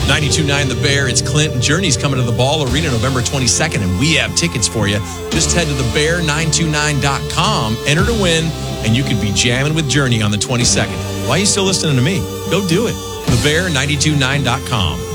92.9 The Bear, it's Clint and Journey's coming to the Ball Arena November 22nd, and we have tickets for you. Just head to thebear929.com, enter to win, and you could be jamming with Journey on the 22nd. Why are you still listening to me? Go do it. Thebear929.com.